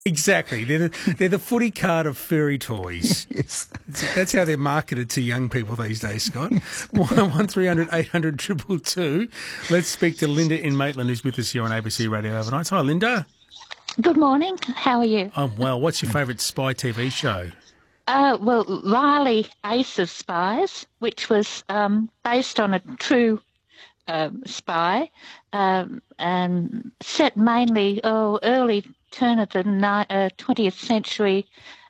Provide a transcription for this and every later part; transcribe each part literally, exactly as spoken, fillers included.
Exactly. They're the, they're the footy card of furry toys. Yes. That's how they're marketed to young people these days, Scott. one three hundred eight hundred two two two. Let's speak to Linda in Maitland, who's with us here on A B C Radio Overnight. Hi, Linda. Good morning. How are you? Um, well, what's your favourite spy T V show? Uh, well, Riley Ace of Spies, which was um, based on a true um, spy um, and set mainly oh, early turn of the ni- uh, twentieth century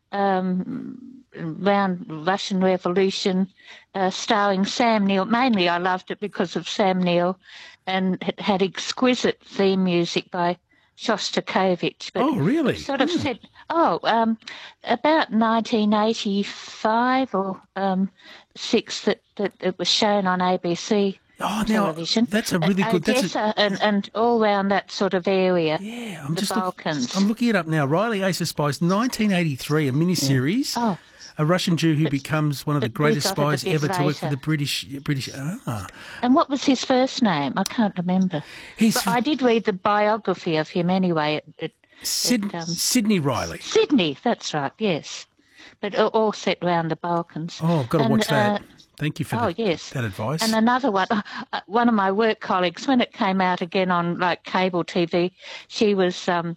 um, around Russian Revolution, uh, starring Sam Neill. Mainly I loved it because of Sam Neill, and it had exquisite theme music by Shostakovich. But Oh, really? Sort of said, oh, um, about nineteen eighty-five or um, six that, that it was shown on A B C Oh, now, television. that's a really good... That's a, Odessa and, and all around that sort of area. yeah, I'm the just look- Balkans. I'm looking it up now. Riley Ace of Spies, nineteen eighty-three, a miniseries. Oh. A Russian Jew who becomes one of the but we greatest got it a spies bit ever to work for later. the British... British. Ah. And what was his first name? I can't remember. He's But I did read the biography of him anyway. It, it, Sid- um, Sydney Riley. Sydney, that's right, yes. But all- all set round the Balkans. Oh, I've got to And, watch that. uh, Thank you for Oh, the, yes. that advice. And another one, uh, one of my work colleagues, when it came out again on like cable T V, she was um,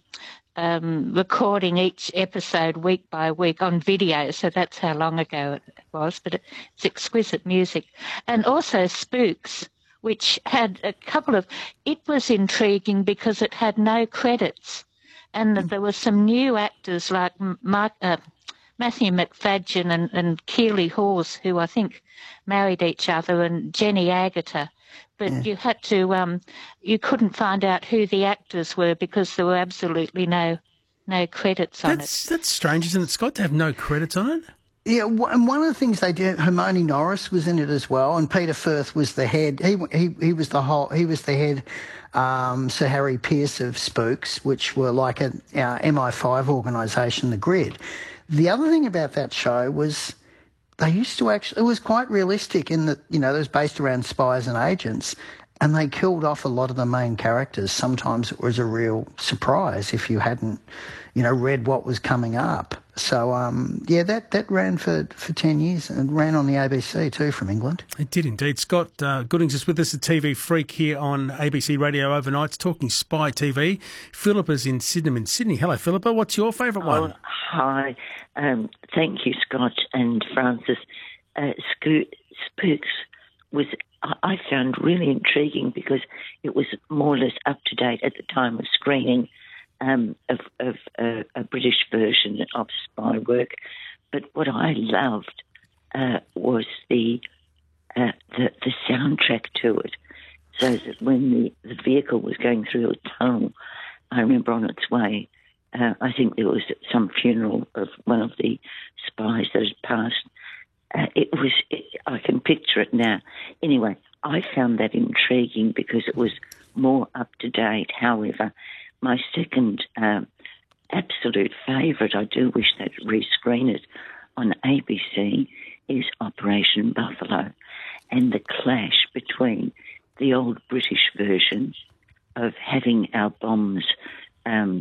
um, recording each episode week by week on video. So that's how long ago it was. But it, it's exquisite music. And also Spooks, which had a couple of, it was intriguing because it had no credits. And there were some new actors like Mark, uh, Matthew McFadgen and, and Keely Hawes, who I think married each other, and Jenny Agutter. But Yeah. you had to, um, you couldn't find out who the actors were because there were absolutely no no credits on that's, that's strange, isn't it, Scott, to have no credits on it? Yeah, w- and one of the things they did, Hermione Norris was in it as well, and Peter Firth was the head. He he he was the whole. He was the head. Um, Sir Harry Pearce of Spooks, which were like an uh, M I five organisation, the Grid. The other thing about that show was they used to actually. It was quite realistic in that you know it was based around spies and agents. And they killed off a lot of the main characters. Sometimes it was a real surprise if you hadn't, you know, read what was coming up. So, um, yeah, that, that ran for, for ten years and ran on the A B C too from England. It did indeed. Scott uh, Goodings is with us, a T V freak here on A B C Radio Overnights, talking spy T V. Philippa's in Sydenham in Sydney. Hello, Philippa. What's your favourite Oh, one? hi. Um, thank you, Scott and Francis. Uh, Sco- Spooks was, I I found really intriguing because it was more or less up to date at the time of screening um, of, of uh, a British version of spy work. But what I loved uh, was the, uh, the the soundtrack to it. So that when the, the vehicle was going through a tunnel, I remember on its way, uh, I think there was some funeral of one of the spies that had passed. Uh, it was, it, I can picture it now. Anyway, I found that intriguing because it was more up to date. However, my second um, absolute favourite, I do wish they'd rescreen it on A B C, is Operation Buffalo, and the clash between the old British version of having our bombs um,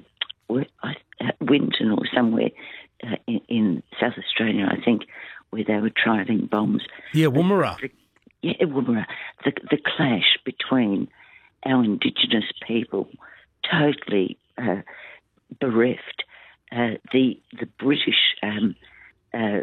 at Winton or somewhere uh, in, in South Australia, I think, where they were trialling bombs. Yeah, Woomera. The, yeah, Woomera. The, the clash between our Indigenous people, totally uh, bereft, uh, the the British um, uh,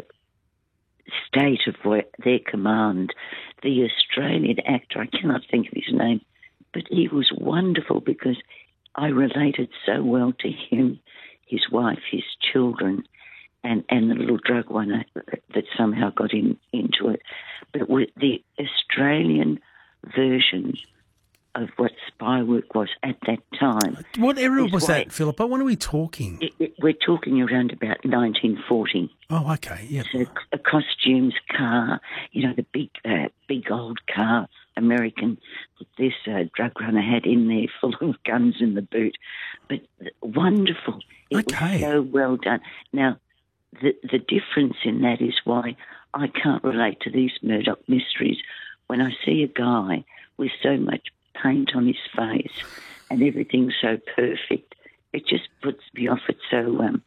state of where, their command, the Australian actor, I cannot think of his name, but he was wonderful because I related so well to him, his wife, his children, and, and the little drug one that, that somehow got in, into it. But with the Australian version of what spy work was at that time. What era is was why- that, Philippa? When are we talking? It, it, we're talking around about nineteen forty. Oh, okay, yeah. So a costumes car, you know, the big, uh, big old car, American, that this uh, drug runner had in there full of guns in the boot. But wonderful. It Okay. was so well done. Now, the, the difference in that is why I can't relate to these Murdoch mysteries. When I see a guy with so much paint on his face and everything's so perfect, it just puts me off it. So um,